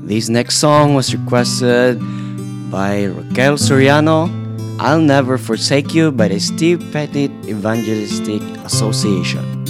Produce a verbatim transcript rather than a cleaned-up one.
This next song was requested by Raquel Soriano, I'll Never Forsake You by the Steve Pettit Evangelistic Association.